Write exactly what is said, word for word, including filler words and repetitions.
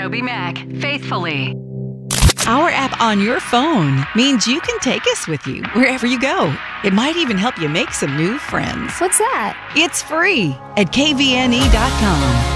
TobyMac, faithfully. Our app on your phone means you can take us with you wherever you go. It might even help you make some new friends. What's that? It's free at K V N E dot com.